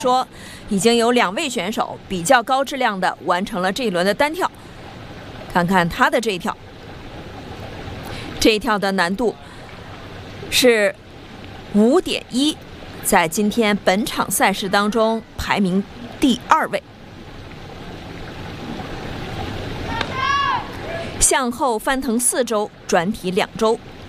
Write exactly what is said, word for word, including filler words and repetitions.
说，已经有两位选手比较高质量的完成了这一轮的单跳。看看他的这一跳，这一跳的难度是五点一，在今天本场赛事当中排名第二位。向后翻腾四周，转体两周。